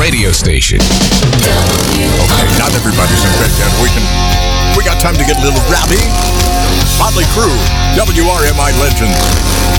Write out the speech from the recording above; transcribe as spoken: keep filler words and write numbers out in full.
radio station. Okay, not everybody's in bed yet. We can. We got time to get a little rowdy. Motley Crue, W R M I Legends.